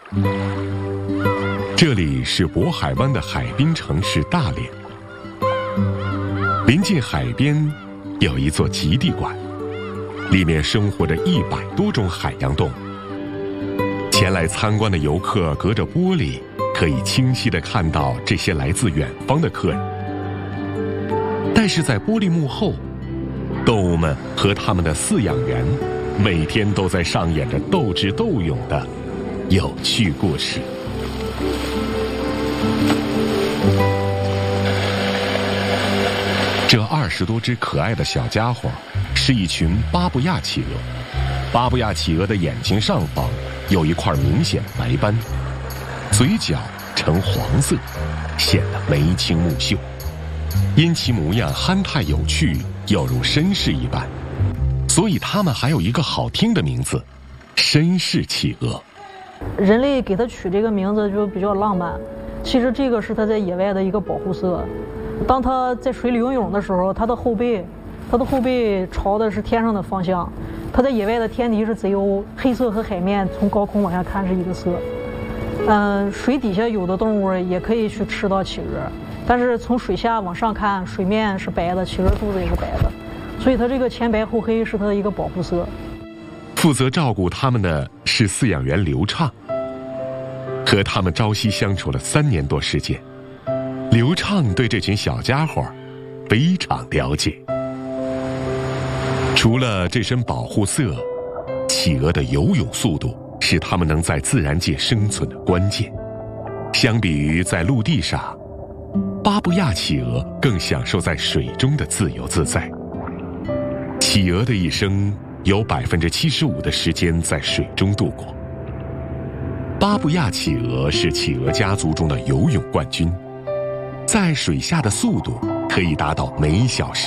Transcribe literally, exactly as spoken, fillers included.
这里是渤海湾的海滨城市大连，临近海边有一座极地馆，里面生活着一百多种海洋动物。前来参观的游客隔着玻璃，可以清晰地看到这些来自远方的客人。但是在玻璃幕后，动物们和他们的饲养员每天都在上演着斗智斗勇的有趣故事。这二十多只可爱的小家伙是一群巴布亚企鹅。巴布亚企鹅的眼睛上方有一块明显白斑，嘴角呈黄色，显得眉清目秀，因其模样憨态有趣，有如绅士一般，所以它们还有一个好听的名字——绅士企鹅。 人类给它取这个名字就比较浪漫，其实这个是它在野外的一个保护色。当它在水里游泳的时候，它的后背，它的后背朝的是天上的方向。它在野外的天敌是贼鸥，黑色和海面从高空往下看是一个色。嗯、呃，水底下有的动物也可以去吃到企鹅，但是从水下往上看，水面是白的，企鹅肚子也是白的，所以它这个前白后黑是它的一个保护色。 负责照顾它们的是饲养员刘畅，和他们朝夕相处了三年多时间。刘畅对这群小家伙非常了解。除了这身保护色，企鹅的游泳速度是它们能在自然界生存的关键。相比于在陆地上，巴布亚企鹅更享受在水中的自由自在。企鹅的一生有百分之七十五的时间在水中度过。巴布亚企鹅是企鹅家族中的游泳冠军，在水下的速度可以达到每小时